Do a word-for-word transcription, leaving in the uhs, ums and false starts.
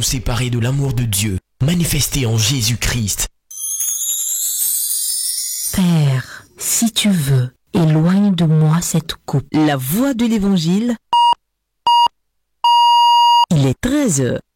séparer de l'amour de Dieu, manifesté en Jésus-Christ. Père, si tu veux, éloigne de moi cette coupe. La voix de l'Évangile. Il est treize heures.